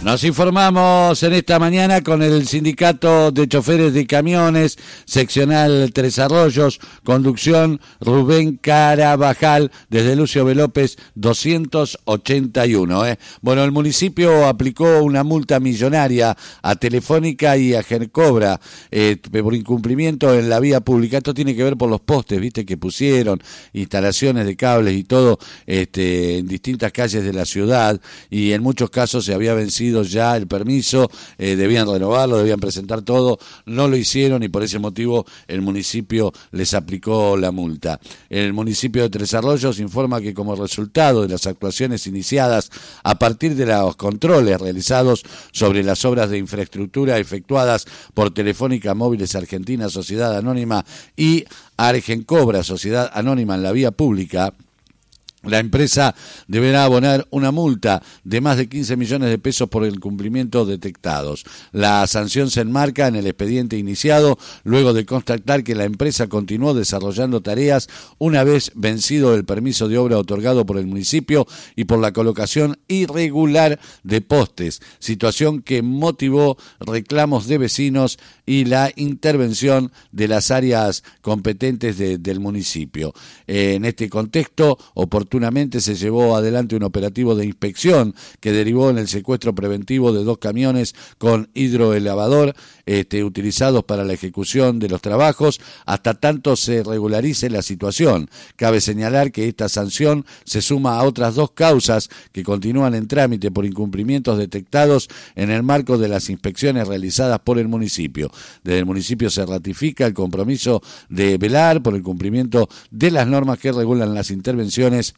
Nos informamos en esta mañana con el Sindicato de Choferes de Camiones, seccional Tres Arroyos, conducción Rubén Carabajal, desde Lucio B. López 281. Bueno, el municipio aplicó una multa millonaria a Telefónica y a Gencobra por incumplimiento en la vía pública. Esto tiene que ver por los postes, viste, que pusieron, instalaciones de cables y todo en distintas calles de la ciudad, y en muchos casos se había vencido ya el permiso, debían renovarlo, debían presentar todo, no lo hicieron y por ese motivo el municipio les aplicó la multa. El municipio de Tres Arroyos informa que como resultado de las actuaciones iniciadas a partir de los controles realizados sobre las obras de infraestructura efectuadas por Telefónica Móviles Argentina, Sociedad Anónima, y Argencobra, Sociedad Anónima en la vía pública, la empresa deberá abonar una multa de más de 15 millones de pesos por el incumplimiento detectados. La sanción se enmarca en el expediente iniciado luego de constatar que la empresa continuó desarrollando tareas una vez vencido el permiso de obra otorgado por el municipio y por la colocación irregular de postes, situación que motivó reclamos de vecinos y la intervención de las áreas competentes del municipio. En este contexto, oportunamente se llevó adelante un operativo de inspección que derivó en el secuestro preventivo de 2 camiones con hidroelevador utilizados para la ejecución de los trabajos hasta tanto se regularice la situación. Cabe señalar que esta sanción se suma a otras 2 causas que continúan en trámite por incumplimientos detectados en el marco de las inspecciones realizadas por el municipio. Desde el municipio se ratifica el compromiso de velar por el cumplimiento de las normas que regulan las intervenciones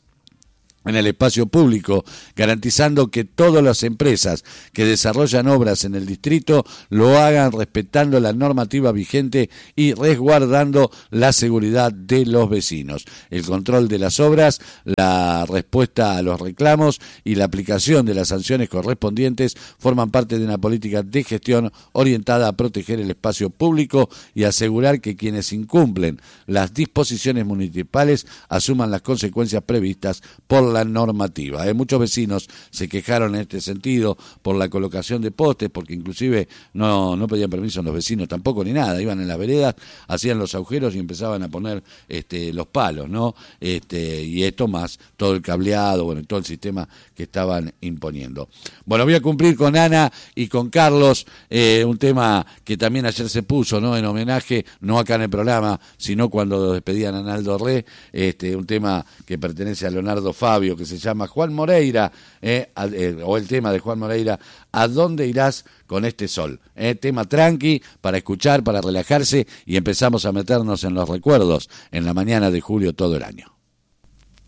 en el espacio público, garantizando que todas las empresas que desarrollan obras en el distrito lo hagan respetando la normativa vigente y resguardando la seguridad de los vecinos. El control de las obras, la respuesta a los reclamos y la aplicación de las sanciones correspondientes forman parte de una política de gestión orientada a proteger el espacio público y asegurar que quienes incumplen las disposiciones municipales asuman las consecuencias previstas por la normativa. Muchos vecinos se quejaron en este sentido por la colocación de postes, porque inclusive no pedían permiso los vecinos tampoco ni nada, iban en las veredas, hacían los agujeros y empezaban a poner los palos, ¿no? Y esto más todo el cableado, bueno, todo el sistema que estaban imponiendo. Bueno, voy a cumplir con Ana y con Carlos un tema que también ayer se puso, ¿no? En homenaje, no acá en el programa, sino cuando despedían a Naldo Re, un tema que pertenece a Leonardo Fabio, que se llama Juan Moreira, o el tema de Juan Moreira, ¿a dónde irás con este sol? Tema tranqui, para escuchar, para relajarse, y empezamos a meternos en los recuerdos en la mañana de julio todo el año.